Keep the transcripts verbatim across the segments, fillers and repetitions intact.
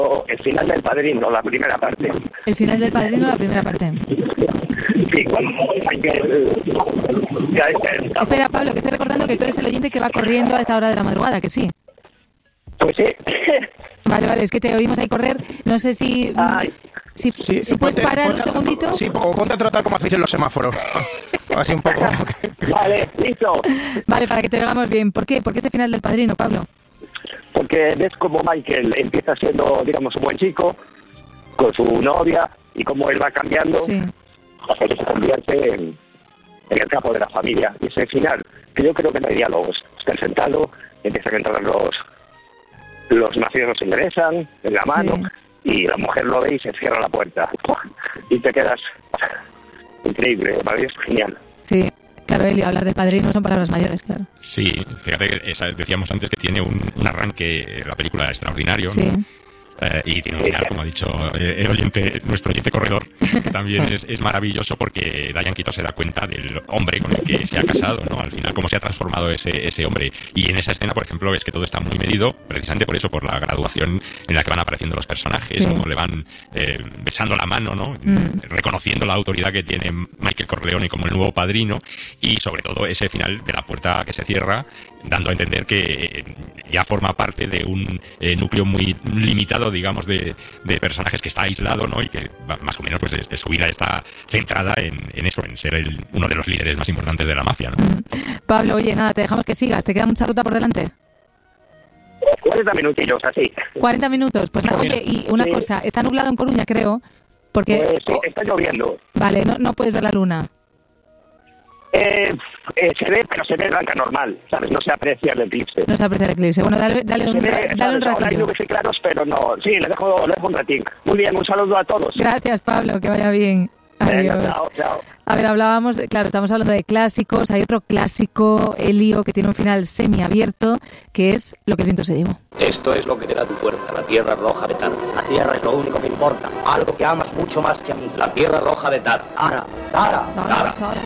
el final del Padrino, la primera parte. El final del Padrino, la primera parte. Sí, cuando Michael... Ya está. Espera, Pablo, que estoy recordando que tú eres el oyente que va corriendo a esta hora de la madrugada, que sí. Pues sí. Vale, vale, es que te oímos ahí correr. No sé si... Ay. Si, Sí, si puedes ponte- parar un ponte- segundito. Sí, o ponte a trotar como hacéis en los semáforos. Así un poco. Vale, listo. Vale, para que te oigamos bien. ¿Por qué? ¿Por qué ese final del Padrino, Pablo? Porque ves como Michael empieza siendo, digamos, un buen chico con su novia y cómo él va cambiando Sí. hasta que se convierte en, en el capo de la familia. Y ese final, que yo creo que no hay diálogos. Está sentado, empiezan a entrar los los nacidos se ingresan en la mano Sí. y la mujer lo ve y se cierra la puerta. Y te quedas increíble, maravilloso, genial. Sí. Claro, Elio, hablar del Padrino son palabras mayores, claro. Sí, fíjate que esa, decíamos antes que tiene un, un arranque, la película extraordinario, ¿no? Sí. Eh, y tiene un final, como ha dicho eh, el oyente, nuestro oyente corredor, que también es, es maravilloso porque Diane Keaton se da cuenta del hombre con el que se ha casado, ¿no? Al final, cómo se ha transformado ese, ese hombre. Y en esa escena, por ejemplo, ves que todo está muy medido, precisamente por eso, por la graduación en la que van apareciendo los personajes, Sí. cómo le van eh, besando la mano, ¿no? Mm. Reconociendo la autoridad que tiene Michael Corleone como el nuevo padrino, y sobre todo ese final de la puerta que se cierra, dando a entender que eh, ya forma parte de un eh, núcleo muy limitado, digamos, de, de personajes que está aislado, ¿no? Y que más o menos pues desde su vida está centrada en, en eso, en ser el, uno de los líderes más importantes de la mafia, ¿no? Pablo, oye, nada, te dejamos que sigas. ¿Te queda mucha ruta por delante? cuarenta minutillos, así. cuarenta minutos. Pues nada, oye, y una Sí. cosa, está nublado en Coruña, creo, porque... Pues sí, está lloviendo. Vale, no, no puedes ver la luna. Eh, eh, se ve, pero se ve blanca normal, ¿sabes? No se aprecia el eclipse. No se aprecia el eclipse. Bueno, dale, dale, un, Se ve, ra- dale un ¿sabes? Ahora hay ratillo. nubes y claros, pero no. Sí, le dejo, le dejo un ratín. Muy bien, un saludo a todos. Gracias, Pablo, que vaya bien. Venga, Adiós. chao, chao. A ver, hablábamos, claro, estamos hablando de clásicos. Hay otro clásico, Elio, que tiene un final semiabierto, que es Lo que el viento se llevó. Esto es lo que te da tu fuerza, la tierra roja de Tara. La tierra es lo único que importa. Algo que amas mucho más que a mí. La tierra roja de Tara. Tara, Tara. Tara, Tara.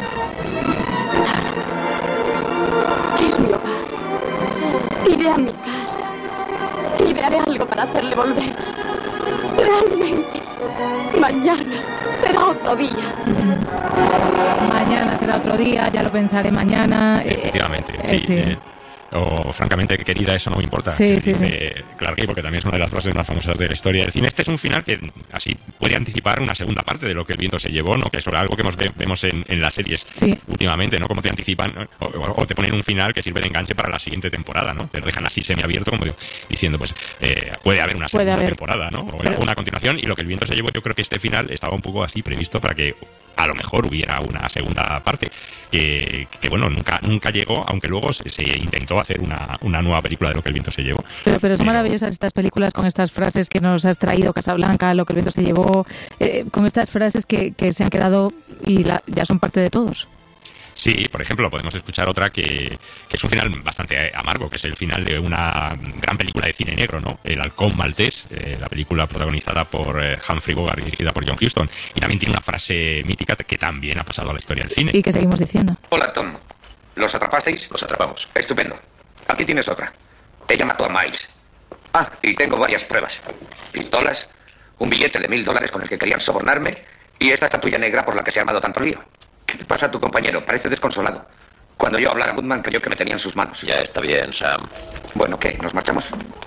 Es mi hogar. Iré a mi casa. Y haré algo para hacerle volver. Realmente. Mañana será otro día. Mañana será otro día, ya lo pensaré mañana. Eh, Efectivamente, eh, sí. sí. eh, o francamente, querida, eso no me importa. Sí, que sí, dice Clark Gable, porque también es una de las frases más famosas de la historia del cine. Este es un final que así puede anticipar una segunda parte de Lo que el viento se llevó, ¿no? Que es algo que hemos, vemos en, en las series Sí. últimamente, ¿no? Como te anticipan, ¿no? o, o- o te ponen un final que sirve de enganche para la siguiente temporada, ¿no? Te lo dejan así semiabierto, como digo, diciendo, pues, eh, puede haber una Puede segunda haber. temporada, ¿no? O Pero- una continuación. Y Lo que el viento se llevó, yo creo que este final estaba un poco así previsto para que a lo mejor hubiera una segunda parte. Que, que bueno, nunca nunca llegó, aunque luego se, se intentó hacer una, una nueva película de Lo que el viento se llevó. Pero, pero son Pero- maravillosas estas películas con estas frases que nos has traído, Casablanca, Lo que el viento se llevó, eh, con estas frases que, que se han quedado y la- ya son parte de todos. Sí, por ejemplo, podemos escuchar otra que, que es un final bastante amargo, que es el final de una gran película de cine negro, ¿no? El Halcón Maltés, eh, la película protagonizada por eh, Humphrey Bogart y dirigida por John Huston. Y también tiene una frase mítica que también ha pasado a la historia del cine. Y que seguimos diciendo. Hola, Tom. ¿Los atrapasteis? Los atrapamos. Estupendo. Aquí tienes otra. Ella mató a Miles. Ah, y tengo varias pruebas. Pistolas, un billete de mil dólares con el que querían sobornarme y esta estatuilla negra por la que se ha armado tanto lío. ¿Qué te pasa a tu compañero? Parece desconsolado. Cuando yo hablara, Goodman creyó que me tenía en sus manos. Ya está bien, Sam. Bueno, ¿qué? ¿Nos marchamos?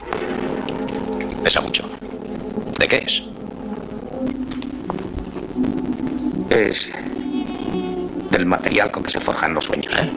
Pesa mucho. ¿De qué es? Es del material con que se forjan los sueños. ¿Eh?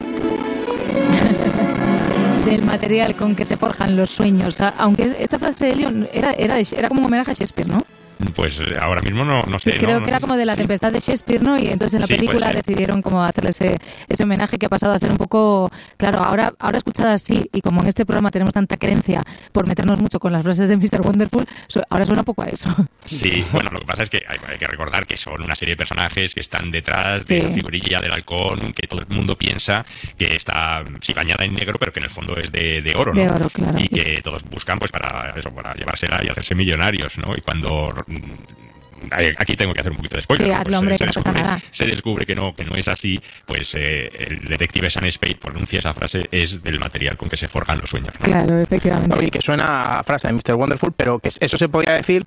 Del material con que se forjan los sueños. A- Aunque esta frase de Elio era, era, de- era como un homenaje a Shakespeare, ¿no? Pues eh, ahora mismo no, no sé. Sí, creo no, que era no- como de la sí. tempestad de Shakespeare, ¿no? Y entonces en la Sí, puede película ser. decidieron como hacerle ese, ese homenaje que ha pasado a ser un poco... Claro, ahora, ahora escuchada así, y como en este programa tenemos tanta creencia por meternos mucho con las frases de mister Wonderful, so- ahora suena un poco a eso. Sí, bueno, lo que pasa es que hay, hay que recordar que son una serie de personajes que están detrás de Sí. la figurilla del halcón, que todo el mundo piensa que está, sí, bañada en negro, pero que en el fondo es de, de oro, ¿no? De oro, claro. Y que todos buscan, pues, para eso, para llevársela y hacerse millonarios, ¿no? Y cuando... Aquí tengo que hacer un poquito de spoiler. Sí, ¿no? hazlo, hombre, se, que no pasa descubre, nada. se descubre que no, que no es así, pues eh, el detective Sam Spade pronuncia esa frase, es del material con que se forjan los sueños, ¿no? Claro, efectivamente. Oye, que suena a frase de mister Wonderful, pero que eso se podría decir